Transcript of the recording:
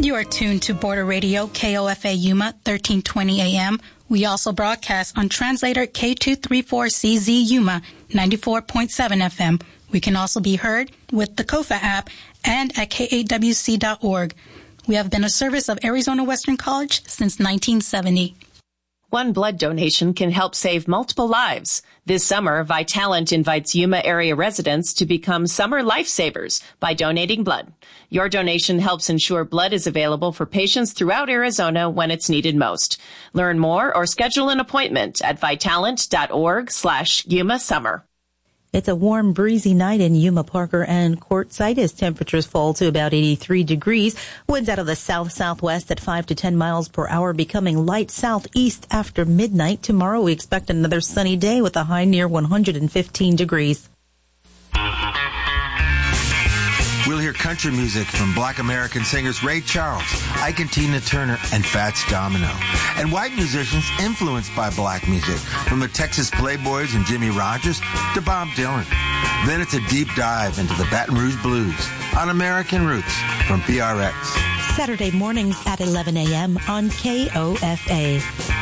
You are tuned to Border Radio, KOFA Yuma, 1320 AM. We also broadcast on translator K234CZ Yuma, 94.7 FM. We can also be heard with the KOFA app and at KAWC.org. We have been a service of Arizona Western College since 1970. One blood donation can help save multiple lives. This summer, Vitalant invites Yuma area residents to become summer lifesavers by donating blood. Your donation helps ensure blood is available for patients throughout Arizona when it's needed most. Learn more or schedule an appointment at vitalant.org/Yuma Summer. It's a warm, breezy night in Yuma, Parker, and Quartzsite as temperatures fall to about 83 degrees. Winds out of the south-southwest at 5 to 10 miles per hour, becoming light southeast after midnight. Tomorrow we expect another sunny day with a high near 115 degrees. We'll hear country music from Black American singers Ray Charles, Ike and Tina Turner, and Fats Domino. And white musicians influenced by black music, from the Texas Playboys and Jimmy Rogers to Bob Dylan. Then it's a deep dive into the Baton Rouge Blues on American Roots from PRX. Saturday mornings at 11 a.m. on KOFA.